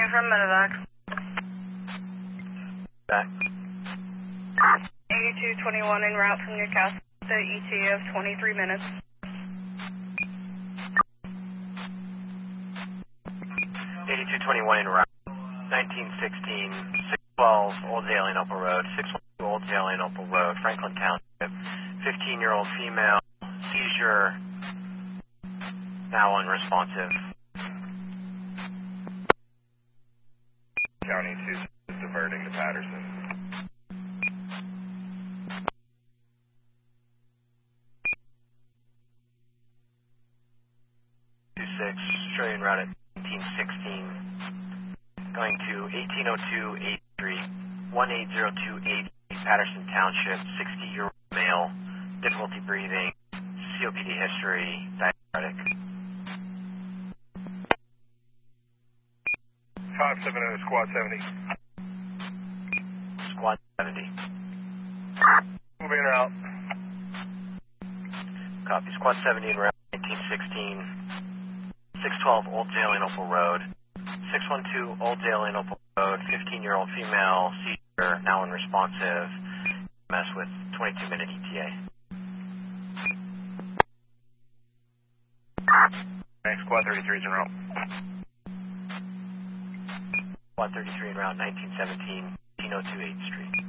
calling from Medevac. Back. 8221 en route from Newcastle to ETA of 23 minutes. 8221 en route. 1916, 612 Old Alien Opal Road, 612 Old Alien Opal Road, Franklin Township. 15-year-old female, seizure, now unresponsive. County 2 is diverting to Patterson. 26, Australian route at 1916, going to 1802-83, 18028 Patterson Township, 60-year-old male, difficulty breathing, COPD history, diabetic. 570 Squad 70. Squad 70. Moving route. Copy. Squad 70 in route 1916, 612 Old Alien Opal Road, 612 Old Alien Opal Road, 15-year-old female, seizure, now unresponsive, MS with 22-minute ETA. Thanks, Squad 33 is en route. Squad 33 en route 1917, 1802 8th Street.